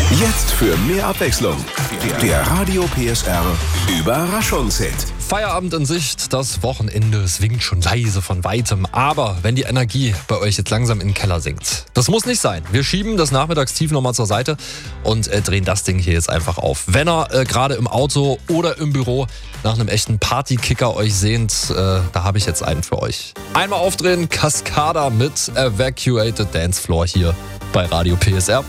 Jetzt für mehr Abwechslung. Der Radio PSR Überraschungshit. Feierabend in Sicht, das Wochenende, es winkt schon leise von weitem. Aber wenn die Energie bei euch jetzt langsam in den Keller sinkt, das muss nicht sein. Wir schieben das Nachmittagstief nochmal zur Seite und drehen das Ding hier jetzt einfach auf. Wenn ihr gerade im Auto oder im Büro nach einem echten Partykicker euch sehnt, da habe ich jetzt einen für euch. Einmal aufdrehen, Cascada mit Evacuated Dance Floor hier bei Radio PSR.